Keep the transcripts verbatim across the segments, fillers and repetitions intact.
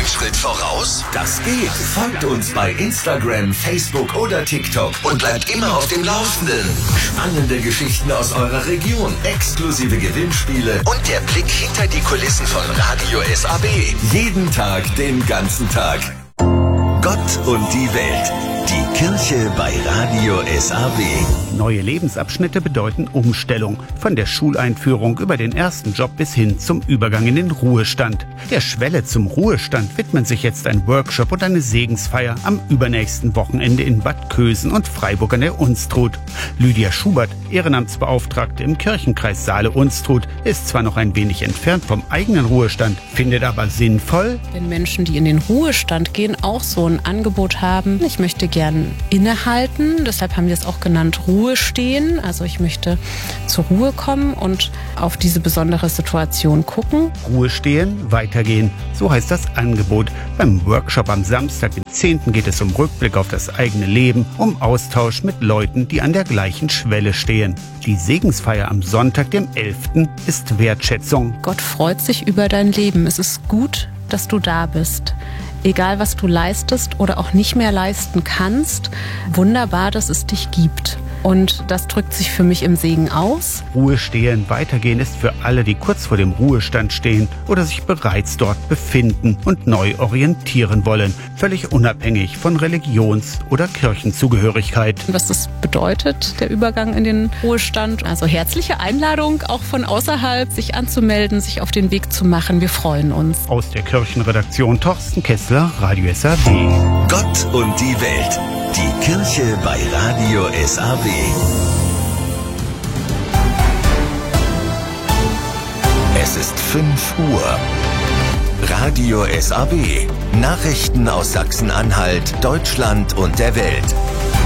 einen Schritt voraus? Das geht. Folgt uns bei Instagram, Facebook oder TikTok und bleibt immer auf dem Laufenden. Spannende Geschichten aus eurer Region, exklusive Gewinnspiele und der Blick hinter die Kulissen von Radio S A B. Jeden Tag, den ganzen Tag. Gott und die Welt. Die Kirche bei Radio S A B. Neue Lebensabschnitte bedeuten Umstellung. Von der Schuleinführung über den ersten Job bis hin zum Übergang in den Ruhestand. Der Schwelle zum Ruhestand widmen sich jetzt ein Workshop und eine Segensfeier am übernächsten Wochenende in Bad Kösen und Freiburg an der Unstrut. Lydia Schubert, Ehrenamtsbeauftragte im Kirchenkreis Saale-Unstrut, ist zwar noch ein wenig entfernt vom eigenen Ruhestand, findet aber sinnvoll, wenn Menschen, die in den Ruhestand gehen, auch so ein Angebot haben. Ich möchte gern innehalten, deshalb haben wir es auch genannt Ruhe stehen. Also ich möchte zur Ruhe kommen und auf diese besondere Situation gucken. Ruhe stehen, weitergehen, so heißt das Angebot. Beim Workshop am Samstag, den zehnten geht es um Rückblick auf das eigene Leben, um Austausch mit Leuten, die an der gleichen Schwelle stehen. Die Segensfeier am Sonntag, dem elften ist Wertschätzung. Gott freut sich über dein Leben. Es ist gut, dass du da bist. Egal, was du leistest oder auch nicht mehr leisten kannst, wunderbar, dass es dich gibt. Und das drückt sich für mich im Segen aus. Ruhe stehen, weitergehen ist für alle, die kurz vor dem Ruhestand stehen oder sich bereits dort befinden und neu orientieren wollen, völlig unabhängig von Religions- oder Kirchenzugehörigkeit. Was das bedeutet, der Übergang in den Ruhestand, also herzliche Einladung, auch von außerhalb, sich anzumelden, sich auf den Weg zu machen. Wir freuen uns. Aus der Kirchenredaktion Thorsten Kessler, Radio S A B. Gott und die Welt. Die Kirche bei Radio S A B. Es ist fünf Uhr. Radio S A B. Nachrichten aus Sachsen-Anhalt, Deutschland und der Welt.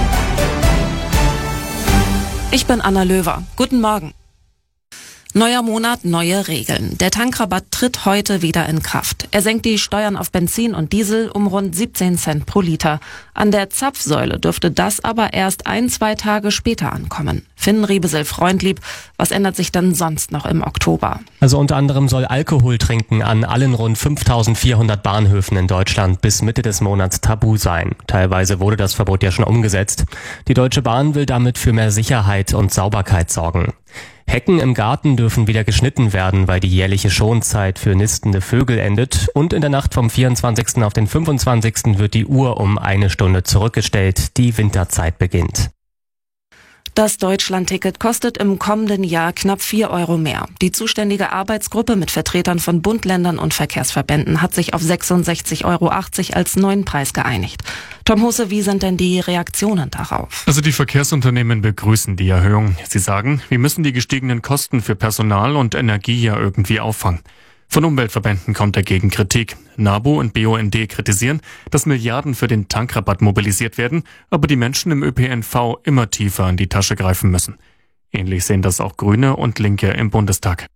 Ich bin Anna Löwer. Guten Morgen. Neuer Monat, neue Regeln. Der Tankrabatt tritt heute wieder in Kraft. Er senkt die Steuern auf Benzin und Diesel um rund siebzehn Cent pro Liter. An der Zapfsäule dürfte das aber erst ein, zwei Tage später ankommen. Finn Riebesel-Freundlieb, was ändert sich denn sonst noch im Oktober? Also unter anderem soll Alkoholtrinken an allen rund fünftausendvierhundert Bahnhöfen in Deutschland bis Mitte des Monats tabu sein. Teilweise wurde das Verbot ja schon umgesetzt. Die Deutsche Bahn will damit für mehr Sicherheit und Sauberkeit sorgen. Hecken im Garten dürfen wieder geschnitten werden, weil die jährliche Schonzeit für nistende Vögel endet. Und in der Nacht vom vierundzwanzigsten auf den fünfundzwanzigsten wird die Uhr um eine Stunde zurückgestellt. Die Winterzeit beginnt. Das Deutschlandticket kostet im kommenden Jahr knapp vier Euro mehr. Die zuständige Arbeitsgruppe mit Vertretern von Bund, Ländern und Verkehrsverbänden hat sich auf sechsundsechzig Euro achtzig als neuen Preis geeinigt. Tom Husse, wie sind denn die Reaktionen darauf? Also die Verkehrsunternehmen begrüßen die Erhöhung. Sie sagen, wir müssen die gestiegenen Kosten für Personal und Energie ja irgendwie auffangen. Von Umweltverbänden kommt dagegen Kritik. NABU und B U N D kritisieren, dass Milliarden für den Tankrabatt mobilisiert werden, aber die Menschen im Ö P N V immer tiefer an die Tasche greifen müssen. Ähnlich sehen das auch Grüne und Linke im Bundestag.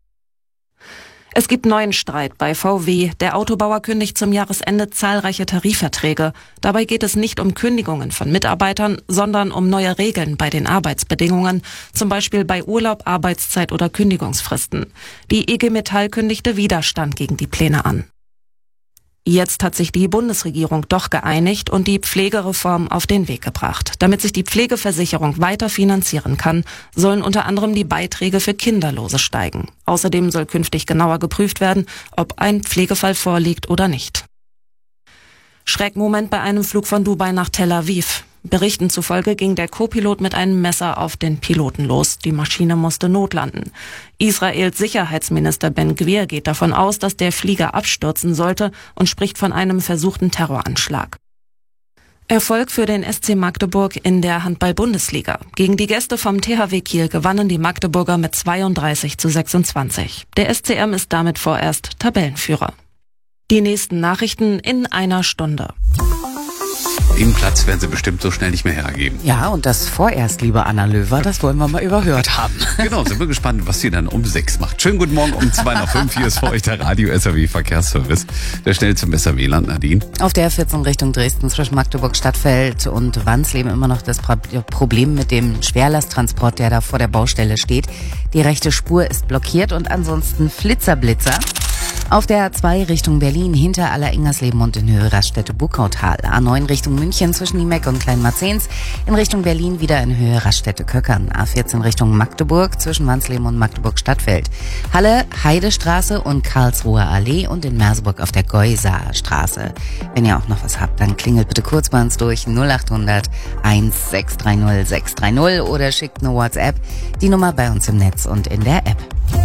Es gibt neuen Streit bei V W. Der Autobauer kündigt zum Jahresende zahlreiche Tarifverträge. Dabei geht es nicht um Kündigungen von Mitarbeitern, sondern um neue Regeln bei den Arbeitsbedingungen, zum Beispiel bei Urlaub, Arbeitszeit oder Kündigungsfristen. Die I G Metall kündigte Widerstand gegen die Pläne an. Jetzt hat sich die Bundesregierung doch geeinigt und die Pflegereform auf den Weg gebracht. Damit sich die Pflegeversicherung weiter finanzieren kann, sollen unter anderem die Beiträge für Kinderlose steigen. Außerdem soll künftig genauer geprüft werden, ob ein Pflegefall vorliegt oder nicht. Schreckmoment bei einem Flug von Dubai nach Tel Aviv. Berichten zufolge ging der Co-Pilot mit einem Messer auf den Piloten los. Die Maschine musste notlanden. Israels Sicherheitsminister Ben Gvir geht davon aus, dass der Flieger abstürzen sollte und spricht von einem versuchten Terroranschlag. Erfolg für den S C Magdeburg in der Handball-Bundesliga. Gegen die Gäste vom T H W Kiel gewannen die Magdeburger mit zweiunddreißig zu sechsundzwanzig. Der S C M ist damit vorerst Tabellenführer. Die nächsten Nachrichten in einer Stunde. Den Platz werden sie bestimmt so schnell nicht mehr hergeben. Ja, und das vorerst, liebe Anna Löwer, das wollen wir mal überhört haben. Genau, sind wir gespannt, was sie dann um sechs macht. Schönen guten Morgen um zwei nach fünf. Hier ist für euch der Radio S A W Verkehrsservice. Der schnell zum S A W-Land, Nadine. Auf der vierzehn Richtung Dresden zwischen Magdeburg, Stadtfeld und Wansleben immer noch das Problem mit dem Schwerlasttransport, der da vor der Baustelle steht. Die rechte Spur ist blockiert und ansonsten Flitzerblitzer. Auf der A zwei Richtung Berlin hinter Aller-Ingersleben und in Höhe Raststätte-Buckautal. A neun Richtung München zwischen Niemeck und Kleinmarzens. In Richtung Berlin wieder in Höhe Raststätte-Köckern. A vierzehn Richtung Magdeburg zwischen Wansleben und Magdeburg-Stadtfeld. Halle, Heidestraße und Karlsruher Allee und in Merseburg auf der Geusaer Straße. Wenn ihr auch noch was habt, dann klingelt bitte kurz bei uns durch null acht hundert eins sechs drei null sechs drei null oder schickt eine WhatsApp. Die Nummer bei uns im Netz und in der App.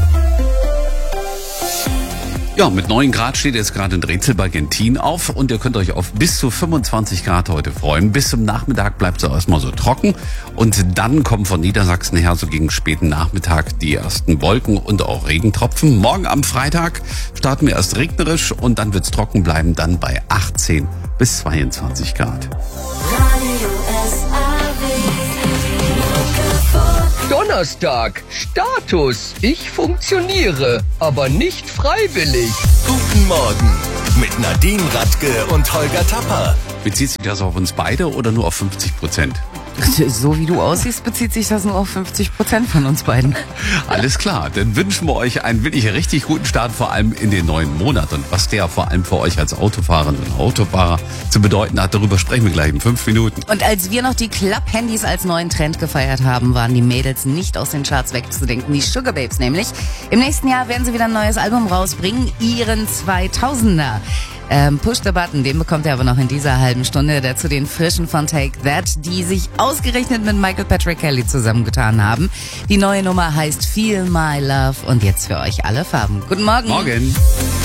Ja, mit neun Grad steht jetzt gerade ein Rätsel bei Gentin auf und ihr könnt euch auf bis zu fünfundzwanzig Grad heute freuen. Bis zum Nachmittag bleibt es erstmal so trocken und dann kommen von Niedersachsen her so gegen späten Nachmittag die ersten Wolken und auch Regentropfen. Morgen am Freitag starten wir erst regnerisch und dann wird's trocken bleiben, dann bei achtzehn bis zweiundzwanzig Grad. Donnerstag, Status, ich funktioniere, aber nicht freiwillig. Guten Morgen mit Nadine Radke und Holger Tapper. Bezieht sich das auf uns beide oder nur auf fünfzig Prozent? So wie du aussiehst, bezieht sich das nur auf fünfzig Prozent von uns beiden. Alles klar, dann wünschen wir euch einen wirklich richtig guten Start, vor allem in den neuen Monat. Und was der vor allem für euch als Autofahrerinnen und Autofahrer zu bedeuten hat, darüber sprechen wir gleich in fünf Minuten. Und als wir noch die Club-Handys als neuen Trend gefeiert haben, waren die Mädels nicht aus den Charts wegzudenken. Die Sugar Babes nämlich. Im nächsten Jahr werden sie wieder ein neues Album rausbringen, ihren zweitausender. Ähm, Push the Button, den bekommt ihr aber noch in dieser halben Stunde. Dazu den frischen von Take That, die sich ausgerechnet mit Michael Patrick Kelly zusammengetan haben. Die neue Nummer heißt Feel My Love und jetzt für euch alle Farben. Guten Morgen. Morgen.